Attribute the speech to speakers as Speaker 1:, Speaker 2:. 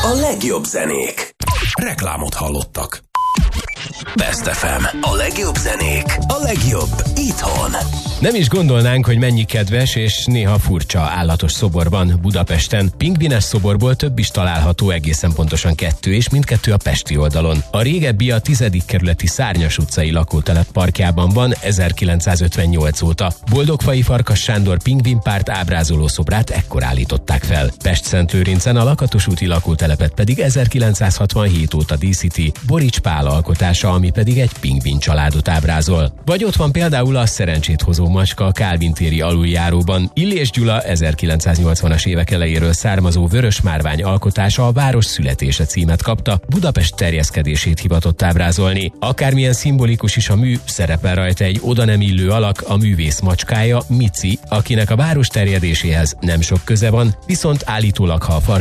Speaker 1: A legjobb zenék. Reklámot hallottak. Best FM. A legjobb zenék. A legjobb itthon.
Speaker 2: Nem is gondolnánk, hogy mennyi kedves és néha furcsa állatos szobor van Budapesten. Pingvines szoborból több is található, egészen pontosan 2, és mindkettő a pesti oldalon. A régebbi a 10. kerületi Szárnyas utcai lakótelep parkjában van 1958 óta. Boldogfai Farkas Sándor pingvinpárt ábrázoló szobrát ekkor állították fel. Pestszentlőrincen a Lakatos úti lakótelepet pedig 1967 óta díszíti Borics Pál alkotása, ami pedig egy pingvin családot ábrázol. Vagy ott van például a szerencsét hozó macska a Kálvin téri aluljáróban. Illés Gyula 1980-as évek elejéről származó vörös márvány alkotása a Város születése címet kapta, Budapest terjeszkedését hivatott ábrázolni. Akármilyen szimbolikus is a mű, szerepel rajta egy oda nem illő alak, a művész macskája, Mici, akinek a város terjedéséhez nem sok köze van, viszont állítólag, ha a